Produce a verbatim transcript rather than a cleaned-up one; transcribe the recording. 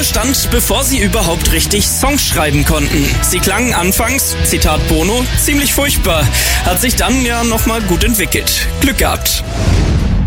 stand, bevor sie überhaupt richtig Songs schreiben konnten. Sie klangen anfangs, Zitat Bono, ziemlich furchtbar, hat sich dann ja nochmal gut entwickelt. Glück gehabt.